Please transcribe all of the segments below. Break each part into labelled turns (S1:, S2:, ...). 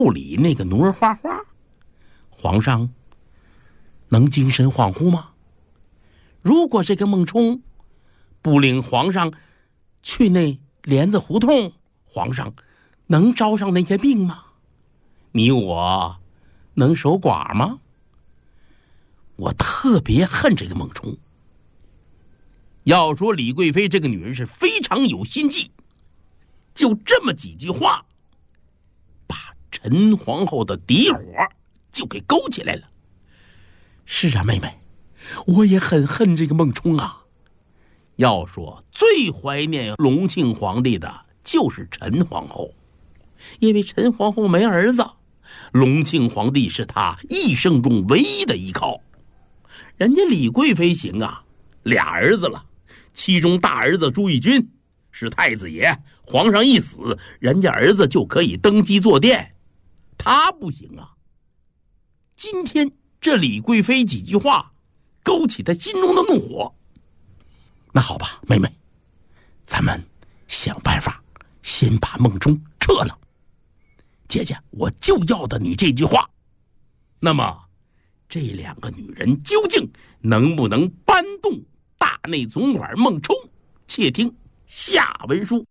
S1: 屋里那个奴儿画画，皇上能精神恍惚吗？如果这个孟冲不领皇上去那帘子胡同，皇上能招上那些病吗？你我能守寡吗？我特别恨这个孟冲。要说李贵妃这个女人是非常有心计，就这么几句话，把陈皇后的底火就给勾起来了。是啊，妹妹，我也很恨这个孟冲啊。要说最怀念隆庆皇帝的就是陈皇后，因为陈皇后没儿子，隆庆皇帝是她一生中唯一的依靠。人家李贵妃行啊，俩儿子了，其中大儿子朱翊钧是太子爷，皇上一死，人家儿子就可以登基坐殿，他不行啊。今天这李贵妃几句话勾起他心中的怒火。那好吧，妹妹，咱们想办法先把孟冲撤了。姐姐，我就要的你这句话。那么这两个女人究竟能不能搬动大内总管孟冲？且听下文书。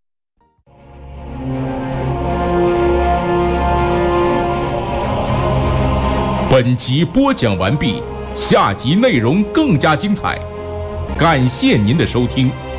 S2: 本集播讲完毕，下集内容更加精彩，感谢您的收听。